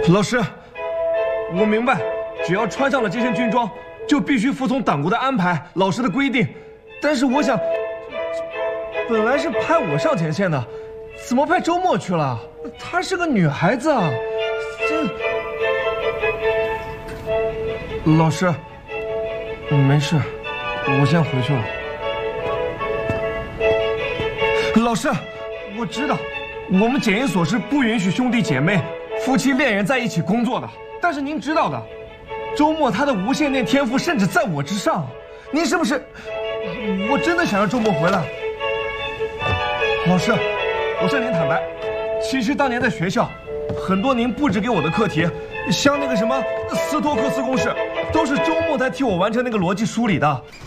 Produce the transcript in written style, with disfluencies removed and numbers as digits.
老师，我明白，只要穿上了这身军装，就必须服从党国的安排、老师的规定。但是我想，本来是派我上前线的，怎么派周末去了？她是个女孩子啊，老师，没事，我先回去了。老师，我知道，我们检验所是不允许兄弟姐妹、夫妻恋人在一起工作的。但是您知道的，周末他的无线电天赋甚至在我之上。您是不是？我真的想让周末回来。老师，我向您坦白，其实当年在学校，很多您布置给我的课题，像那个什么斯托克斯公式，都是周末才替我完成那个逻辑梳理的。